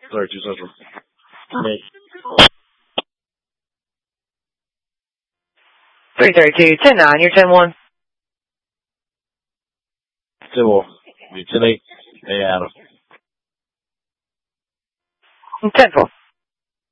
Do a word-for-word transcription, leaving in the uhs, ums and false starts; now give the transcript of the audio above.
Sorry, two central. three thirty-two, ten nine, you're ten one. ten one. ten eight. Hey, Adam. ten four.